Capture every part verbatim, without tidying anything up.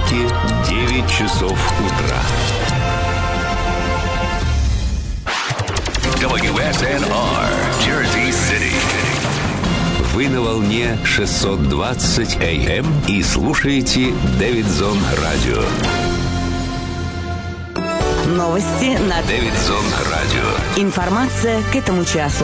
Нью-Йорке девять часов утра. дабл ю эс эн ар, Jersey City. Вы на волне шестьсот двадцать эй эм и слушаете Дэвидсон Радио. Новости на Дэвидсон Радио. Информация к этому часу.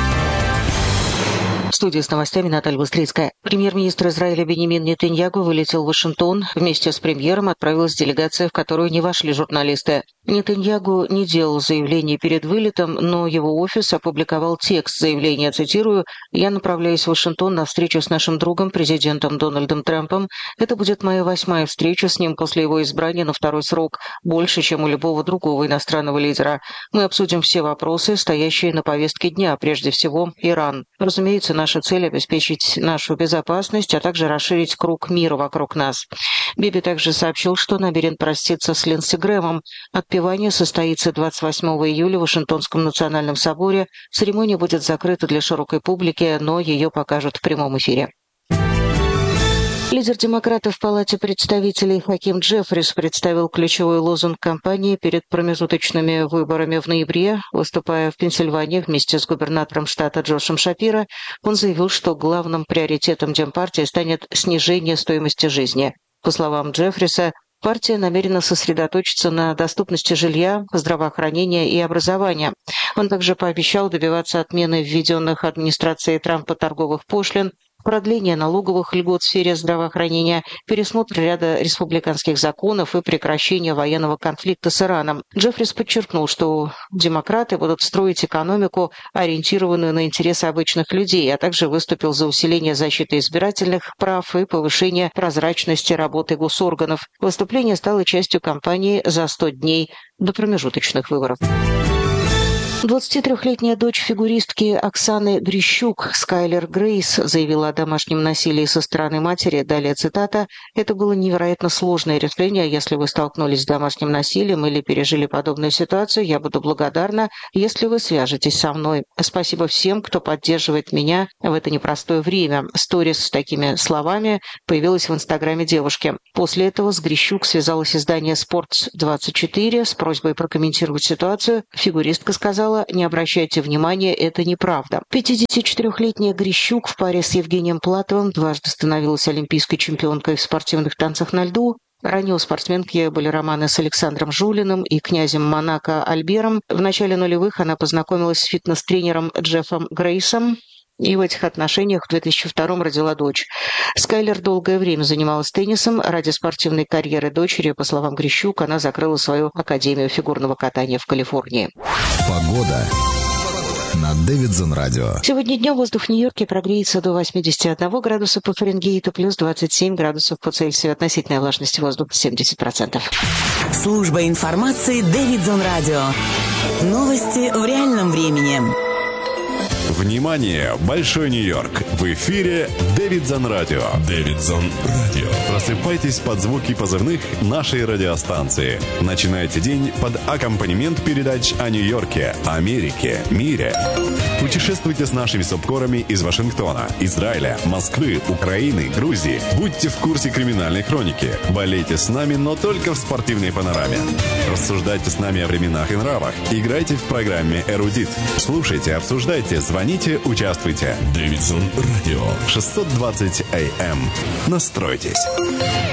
В студии с новостями Наталья Быстрицкая. Премьер-министр Израиля Биньямин Нетаньяху вылетел в Вашингтон. Вместе с премьером отправилась делегация, в которую не вошли журналисты. Нетаньяху не делал заявлений перед вылетом, но его офис опубликовал текст заявления, цитирую: «Я направляюсь в Вашингтон на встречу с нашим другом, президентом Дональдом Трампом. Это будет моя восьмая встреча с ним после его избрания на второй срок, больше, чем у любого другого иностранного лидера. Мы обсудим все вопросы, стоящие на повестке дня, прежде всего Иран. Разумеется, наша цель – обеспечить нашу безопасность, а также расширить круг мира вокруг нас». Биби также сообщил, что намерен проститься с Линдси Грэмом. Отпевание состоится двадцать восьмого июля в Вашингтонском национальном соборе. Церемония будет закрыта для широкой публики, но ее покажут в прямом эфире. Лидер демократов в Палате представителей Хаким Джеффрис представил ключевой лозунг кампании перед промежуточными выборами в ноябре. Выступая в Пенсильвании вместе с губернатором штата Джошем Шапиро, он заявил, что главным приоритетом Демпартии станет снижение стоимости жизни. По словам Джеффриса, партия намерена сосредоточиться на доступности жилья, здравоохранения и образования. Он также пообещал добиваться отмены введенных администрацией Трампа торговых пошлин, продление налоговых льгот в сфере здравоохранения, пересмотр ряда республиканских законов и прекращение военного конфликта с Ираном. Джеффрис подчеркнул, что демократы будут строить экономику, ориентированную на интересы обычных людей, а также выступил за усиление защиты избирательных прав и повышение прозрачности работы госорганов. Выступление стало частью кампании за сто дней до промежуточных выборов. двадцатитрёхлетняя дочь фигуристки Оксаны Грищук, Скайлер Грейс, заявила о домашнем насилии со стороны матери. Далее цитата: «Это было невероятно сложное решение. Если вы столкнулись с домашним насилием или пережили подобную ситуацию, я буду благодарна, если вы свяжетесь со мной. Спасибо всем, кто поддерживает меня в это непростое время». Сторис с такими словами появилась в инстаграме девушки. После этого с Грищук связалось издание «Спортс двадцать четыре» с просьбой прокомментировать ситуацию. Фигуристка сказала: «Не обращайте внимания, это неправда». пятидесятичетырёхлетняя Грищук в паре с Евгением Платовым дважды становилась олимпийской чемпионкой в спортивных танцах на льду. Ранее у спортсменки были романы с Александром Жулиным и князем Монако Альбером. В начале нулевых она познакомилась с фитнес-тренером Джеффом Грейсом, и в этих отношениях в две тысячи втором родила дочь. Скайлер долгое время занималась теннисом. Ради спортивной карьеры дочери, по словам Грищук, она закрыла свою академию фигурного катания в Калифорнии. Погода на Дэвидсон Радио. Сегодня днем воздух в Нью-Йорке прогреется до восьмидесяти одного градуса по Фаренгейту, плюс двадцать семь градусов по Цельсию. Относительная влажность воздуха семьдесят процентов. Служба информации Дэвидсон Радио. Новости в реальном времени. Внимание! Большой Нью-Йорк! В эфире Дэвидсон Радио. Дэвидсон Радио. Просыпайтесь под звуки позывных нашей радиостанции. Начинайте день под аккомпанемент передач о Нью-Йорке, Америке, мире. Путешествуйте с нашими субкорами из Вашингтона, Израиля, Москвы, Украины, Грузии. Будьте в курсе криминальной хроники. Болейте с нами, но только в спортивной панораме. Рассуждайте с нами о временах и нравах. Играйте в программе «Эрудит». Слушайте, обсуждайте, звоните, участвуйте. Дэвидсон Радио. шестьсот двадцать эй эм. Настройтесь.